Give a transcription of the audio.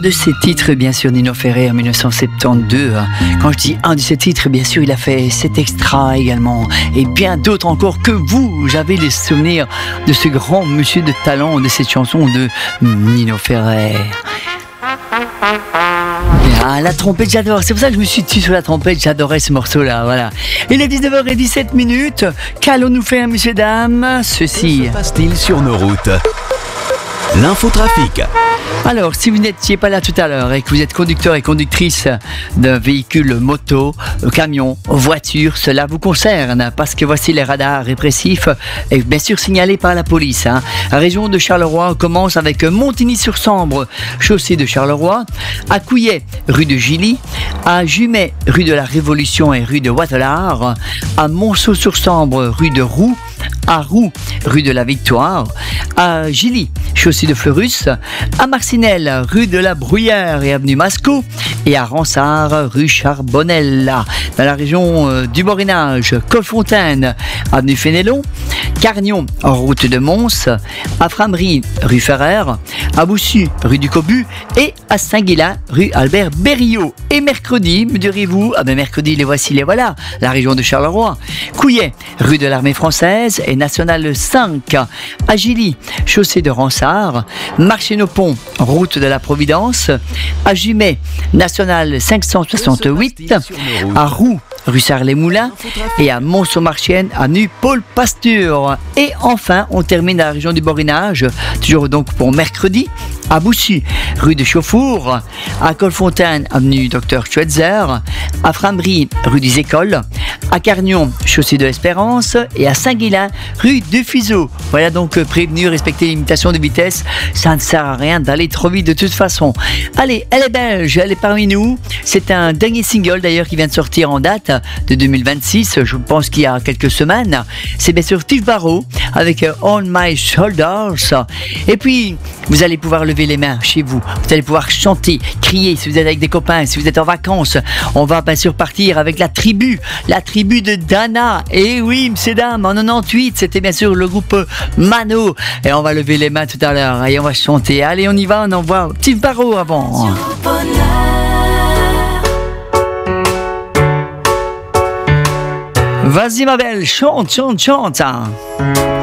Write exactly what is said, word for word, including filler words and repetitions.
de ses titres, bien sûr, Nino Ferrer en dix-neuf cent soixante-douze. Quand je dis un de ses titres, bien sûr, il a fait cet extra également. Et bien d'autres encore que vous. J'avais les souvenirs de ce grand monsieur de talent, de cette chanson de Nino Ferrer. Ah, la trompette, j'adore. C'est pour ça que je me suis tué sur la trompette. J'adorais ce morceau-là. Voilà. Il est dix-neuf heures dix-sept minutes. Qu'allons-nous faire, messieurs, dames? Ceci. Que se passe-t-il sur nos routes? L'infotrafic. Alors, si vous n'étiez pas là tout à l'heure et que vous êtes conducteur et conductrice d'un véhicule moto, camion, voiture, cela vous concerne parce que voici les radars répressifs et bien sûr signalés par la police. Hein. La région de Charleroi, on commence avec Montigny-sur-Sambre, chaussée de Charleroi, à Couillet, rue de Gilly, à Jumet, rue de la Révolution et rue de Wattelard, à Monceau-sur-Sambre, rue de Roux, à Roux, rue de la Victoire, à Gilly, chaussée de Fleurus, à Marcinelle, rue de la Bruyère et avenue Mascot, et à Ransard, rue Charbonnel. Dans la région euh, du Borinage, Colfontaine, avenue Fénélon, Carnion, route de Mons, à Framery, rue Ferrer, à Boussu, rue du Cobu, et à Saint-Guilain, rue Albert Berriot. Et mercredi, me direz-vous, ah ben mercredi, les voici, les voilà, la région de Charleroi, Couillet, rue de l'Armée française et nationale cinq, à Gilly, chaussée de Ransard, Marché-nos-Ponts, route de la Providence, à Jumet, nationale cinq cent soixante-huit, à Roux, rue Sarles-les-Moulins, et à Mons-au-Marchienne, avenue Paul Pasture. Et enfin, on termine à la région du Borinage, toujours donc pour mercredi, à Boussy, rue de Chauffour, à Colfontaine, avenue Docteur Schweitzer, à Framery, rue des Écoles, à Carnion, chaussée de l'Espérance, et à Saint-Guilain, rue de Fizeau. Voilà donc euh, prévenu, respecter les limitations de vitesse, ça ne sert à rien d'aller trop vite de toute façon. Allez, elle est belge, elle est parmi nous, c'est un dernier single d'ailleurs qui vient de sortir en date de deux mille vingt-six, je pense qu'il y a quelques semaines, c'est bien sûr Steve Barrow avec euh, On My Shoulders, et puis vous allez pouvoir lever les mains chez vous, vous allez pouvoir chanter, crier si vous êtes avec des copains, si vous êtes en vacances. On va bien sûr partir avec la tribu, la tribu de Dana. Et oui, messieurs dames, en quatre-vingt-dix-huit, c'était bien sûr le groupe Mano. Et on va lever les mains tout à l'heure et on va chanter. Allez, on y va, on envoie Steve Barrow avant. Vas-y ma belle, chante, chante, chante.